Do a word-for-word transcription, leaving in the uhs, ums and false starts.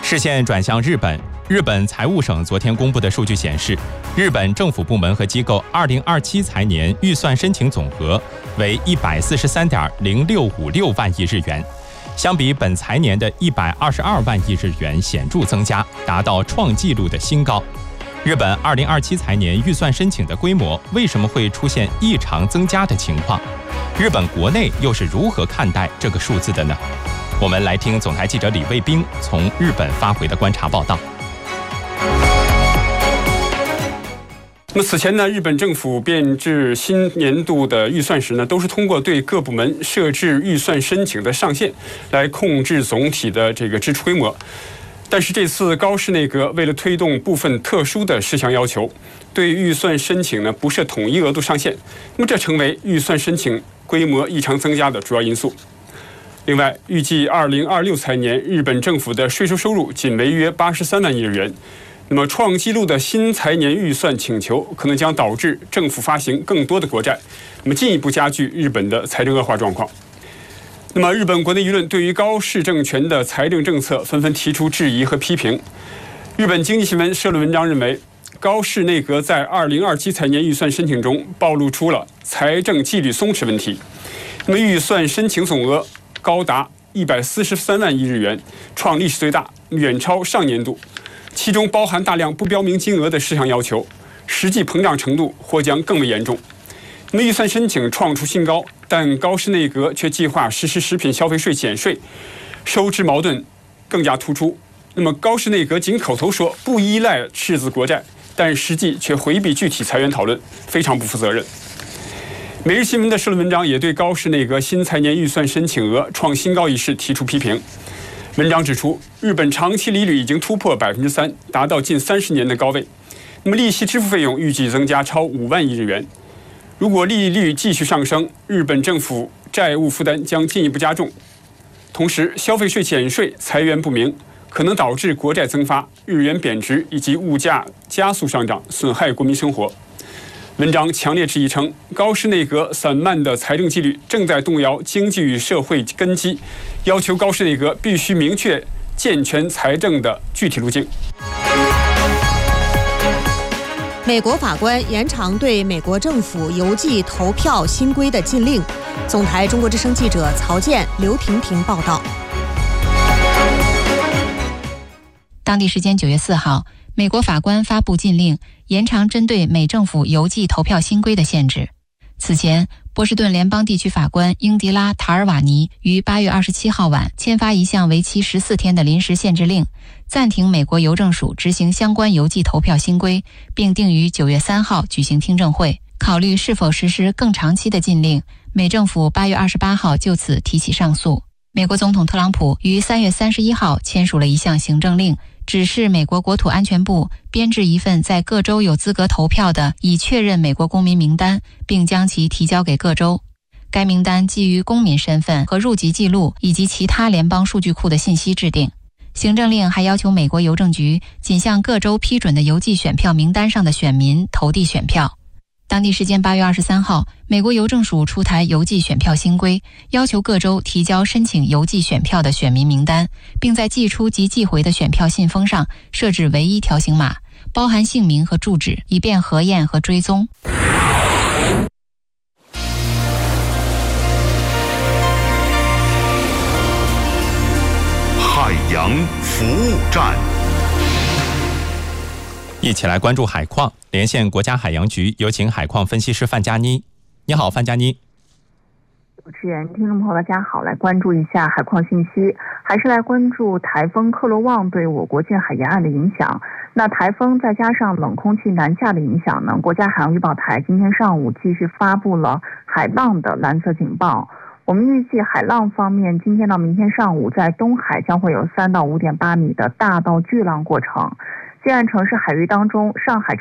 视线转向日本，日本财务省昨天公布的数据显示，日本政府部门和机构二零二七财年预算申请总额为一百四十三点零六五六万亿日元，相比本财年的一百二十二万亿日元显著增加，达到创纪录的新高。日本二零二七财年预算申请的规模为什么会出现异常增加的情况？日本国内又是如何看待这个数字的呢？我们来听总台记者李卫兵从日本发回的观察报道。 那么此前呢，日本政府编制新年度的预算时呢，都是通过对各部门设置预算申请的上限来控制总体的这个支出规模。但是这次高市内阁为了推动部分特殊的事项要求，对预算申请呢不设统一额度上限，那么这成为预算申请规模异常增加的主要因素。另外，预计二零二六财年日本政府的税收收入仅为约八十三万亿日元。那么创纪录的新财年预算请求可能将导致政府发行更多的国债，那么进一步加剧日本的财政恶化状况。那么日本国内舆论对于高市政权的财政政策纷纷提出质疑和批评。日本经济新闻社论文章认为，高市内阁在二零二七财年预算申请中暴露出了财政纪律松弛问题。那么预算申请总额高达一百四十三万亿日元，创历史最大，远超上年度。其中包含大量不标明金额的事项要求，实际膨胀程度或将更为严重。那么预算申请创出新高，但高市内阁却计划实施食品消费税减税，收支矛盾更加突出。那么高市内阁仅口头说不依赖赤字国债，但实际却回避具体裁员讨论，非常不负责任。每日新闻的社论文章也对高市内阁新财年预算申请额创新高一事提出批评。文章指出，日本长期利率已经突破百分之三，达到近三十年的高位。那么利息支付费用预计增加超五万亿日元。如果利率继续上升，日本政府债务负担将进一步加重。同时，消费税减税财源不明，可能导致国债增发、日元贬值以及物价加速上涨，损害国民生活。文章强烈质疑称，高市内阁散漫的财政纪律正在动摇经济与社会根基，要求高市内阁必须明确健全财政的具体路径。 美国法官延长对美国政府邮寄投票新规的禁令。总台中国之声记者曹健、刘婷婷报道。 当地时间九月四号，美国法官发布禁令，延长针对美政府邮寄投票新规的限制。此前，波士顿联邦地区法官英迪拉·塔尔瓦尼于八月二十七号晚签发一项为期十四天的临时限制令，暂停美国邮政署执行相关邮寄投票新规，并定于九月三号举行听证会，考虑是否实施更长期的禁令。美政府八月二十八号就此提起上诉。美国总统特朗普于三月三十一号签署了一项行政令，指示美国国土安全部编制一份在各州有资格投票的已确认美国公民名单，并将其提交给各州。该名单基于公民身份和入籍记录以及其他联邦数据库的信息制定。行政令还要求美国邮政局仅向各州批准的邮寄选票名单上的选民投递选票。当地时间八月二十三号，美国邮政署出台邮寄选票新规，要求各州提交申请邮寄选票的选民名单，并在寄出及寄回的选票信封上设置唯一条形码，包含姓名和住址，以便核验和追踪。 海洋服务站， 一起来关注海况。连线国家海洋局，有请海况分析师范佳妮。你好，范佳妮。 主持人、听众朋友大家好，来关注一下海况信息，还是来关注台风克罗旺对我国近海沿岸的影响。那台风再加上冷空气南下的影响呢，国家海洋预报台今天上午继续发布了海浪的蓝色警报。我们预计海浪方面，今天到明天上午在东海将会有三到五点八米的大到巨浪过程。西岸城市海域当中，上海